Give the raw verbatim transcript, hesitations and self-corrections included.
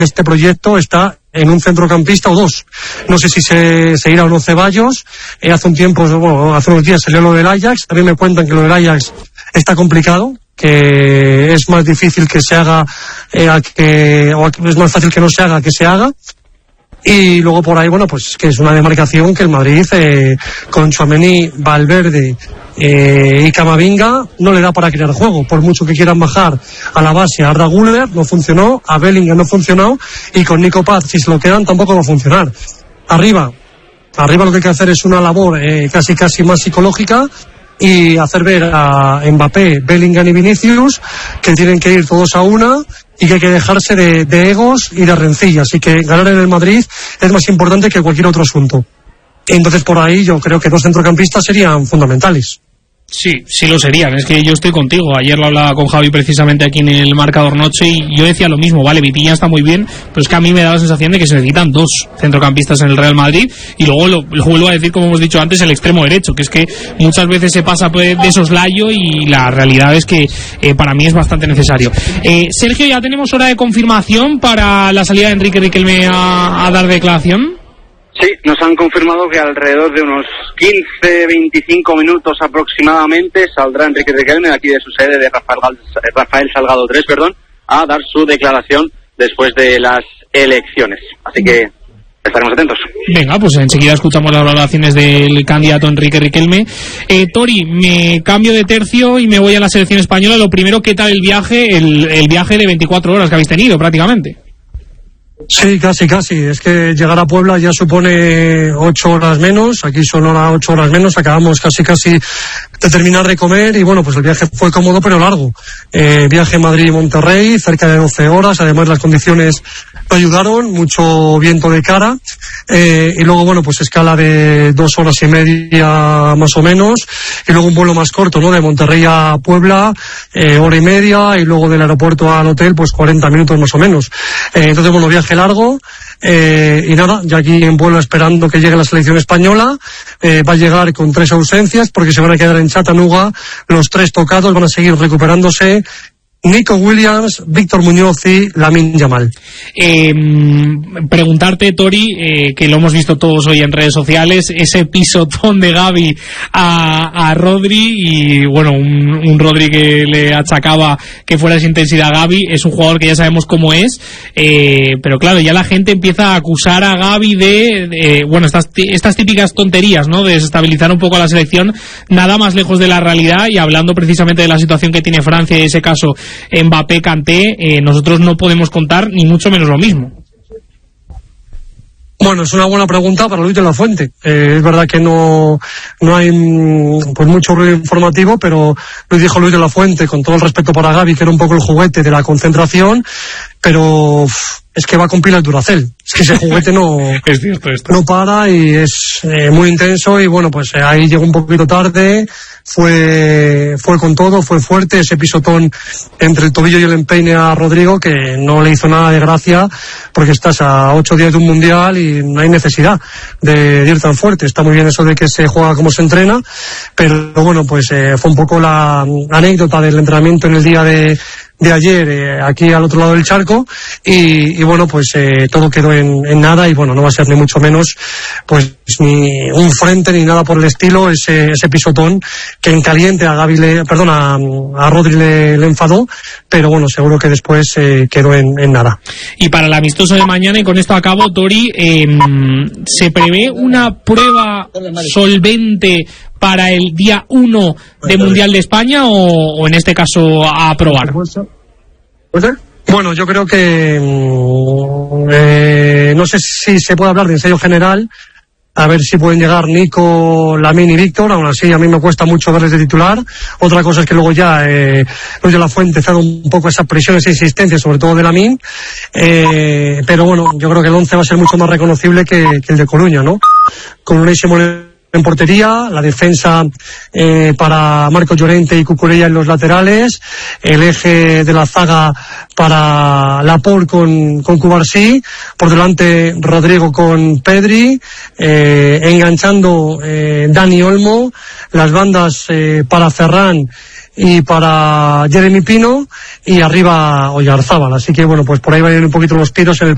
este proyecto está en un centrocampista o dos. No sé si se, se irá o no Ceballos. Eh, hace un tiempo, bueno, hace unos días salió lo del Ajax. También me cuentan que lo del Ajax está complicado, que es más difícil que se haga, eh, a que, o es más fácil que no se haga que se haga. Y luego por ahí, bueno, pues que es una demarcación que el Madrid, eh, con Tchouaméni, Valverde eh, y Camavinga, no le da para crear juego. Por mucho que quieran bajar a la base a Arda Güler, no funcionó, a Bellingham no funcionó, y con Nico Paz, si se lo quedan, tampoco va a funcionar. Arriba, arriba lo que hay que hacer es una labor eh, casi casi más psicológica, y hacer ver a Mbappé, Bellingham y Vinicius que tienen que ir todos a una y que hay que dejarse de, de egos y de rencillas, y que ganar en el Madrid es más importante que cualquier otro asunto. Entonces por ahí yo creo que dos centrocampistas serían fundamentales. Sí, sí lo serían, es que yo estoy contigo. Ayer lo hablaba con Javi precisamente aquí en el Marcador Noche y yo decía lo mismo, vale, Vitinha está muy bien, pero es que a mí me da la sensación de que se necesitan dos centrocampistas en el Real Madrid, y luego lo, lo vuelvo a decir, como hemos dicho antes, el extremo derecho, que es que muchas veces se pasa de soslayo y la realidad es que eh, para mí es bastante necesario. Eh, Sergio, ¿ya tenemos hora de confirmación para la salida de Enrique Riquelme a, a dar declaración? Sí, nos han confirmado que alrededor de unos quince a veinticinco minutos aproximadamente saldrá Enrique Riquelme de aquí de su sede de Rafael, Rafael Salgado tres, perdón, a dar su declaración después de las elecciones. Así que estaremos atentos. Venga, pues enseguida escuchamos las valoraciones del candidato Enrique Riquelme. Eh, Tori, me cambio de tercio y me voy a la selección española. Lo primero, ¿qué tal el viaje, el, el viaje de veinticuatro horas que habéis tenido prácticamente? Sí, casi, casi. Es que llegar a Puebla ya supone ocho horas menos. Aquí son ahora ocho horas menos. Acabamos casi, casi de terminar de comer. Y bueno, pues el viaje fue cómodo pero largo. Eh, viaje Madrid-Monterrey, cerca de doce horas. Además, las condiciones lo ayudaron. Mucho viento de cara. Eh, y luego, bueno, pues escala de dos horas y media más o menos. Y luego un vuelo más corto, ¿no? De Monterrey a Puebla, eh, hora y media. Y luego del aeropuerto al hotel, pues cuarenta minutos más o menos. Eh, entonces, bueno, viaje largo, eh, y nada, ya aquí en Puebla esperando que llegue la selección española. Eh, va a llegar con tres ausencias porque se van a quedar en Chattanooga los tres tocados, van a seguir recuperándose Nico Williams, Víctor Muñoz y Lamine Yamal. Eh, preguntarte, Tori, eh, que lo hemos visto todos hoy en redes sociales, ese pisotón de Gavi a, a Rodri, y bueno, un, un Rodri que le achacaba que fuera esa intensidad a Gavi. Es un jugador que ya sabemos cómo es, eh, pero claro, ya la gente empieza a acusar a Gavi de, de bueno, estas, estas típicas tonterías, ¿no? De desestabilizar un poco a la selección, nada más lejos de la realidad. Y hablando precisamente de la situación que tiene Francia, en ese caso Mbappé, Kanté, eh, nosotros no podemos contar ni mucho menos lo mismo. Bueno, es una buena pregunta para Luis de la Fuente. Eh, es verdad que no, no hay pues mucho ruido informativo, pero Luis dijo Luis de la Fuente, con todo el respeto para Gavi, que era un poco el juguete de la concentración, pero uf, es que va con pilas Duracell. Es que ese juguete no, es cierto esto. No para y es eh, muy intenso. Y bueno, pues eh, ahí llegó un poquito tarde, fue fue con todo, fue fuerte, ese pisotón entre el tobillo y el empeine a Rodrigo, que no le hizo nada de gracia, porque estás a ocho días de un mundial y no hay necesidad de, de ir tan fuerte. Está muy bien eso de que se juega como se entrena, pero bueno, pues eh, fue un poco la anécdota del entrenamiento en el día de de ayer, eh, aquí al otro lado del charco, y, y bueno, pues eh, todo quedó en, en nada. Y bueno, no va a ser ni mucho menos pues ni un frente ni nada por el estilo, ese, ese pisotón que en caliente a Gavi le, perdón, a, a Rodri le, le enfadó, pero bueno, seguro que después eh, quedó en, en nada. Y para el amistoso de mañana, y con esto acabo, Tori, eh, ¿se prevé una prueba solvente para el día uno de Mundial de España, o, o en este caso a probar? Bueno, yo creo que eh, no sé si se puede hablar de ensayo general, a ver si pueden llegar Nico, Lamine y Víctor. Aún así a mí me cuesta mucho verles de titular. Otra cosa es que luego ya eh, Luis de la Fuente ha dado un poco esa presión, esa insistencia, sobre todo de Lamine, eh, pero bueno, yo creo que el once va a ser mucho más reconocible que, que el de Coruña, ¿no? Con Unai Simón en portería, la defensa eh, para Marco Llorente y Cucurella en los laterales, el eje de la zaga para Laporte con, con Cubarsí, por delante Rodrigo con Pedri, eh, enganchando eh, Dani Olmo, las bandas eh, para Ferran y para Jeremy Pino, y arriba Oyarzábal. Así que bueno, pues por ahí van a ir un poquito los tiros en el